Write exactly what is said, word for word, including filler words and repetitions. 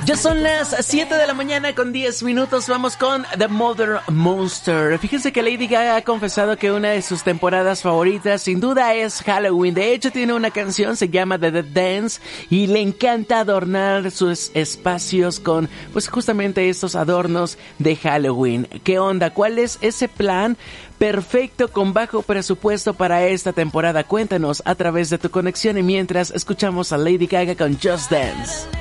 Ya son las siete de la mañana con diez minutos. Vamos con The Mother Monster. Fíjense que Lady Gaga ha confesado que una de sus temporadas favoritas sin duda es Halloween. De hecho, tiene una canción, se llama The Dead Dance, y le encanta adornar sus espacios con, pues, justamente estos adornos de Halloween. ¿Qué onda? ¿Cuál es ese plan perfecto con bajo presupuesto para esta temporada? Cuéntanos a través de tu conexión, y mientras escuchamos a Lady Gaga con Just Dance.